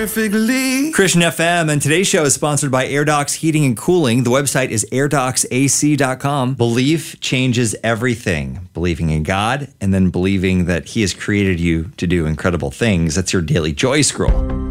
Christian FM, and today's show is sponsored by AirDocs Heating and Cooling. The website is airdocsac.com. Belief changes everything. Believing in God and then believing that He has created you to do incredible things. That's your Daily Joy Scroll.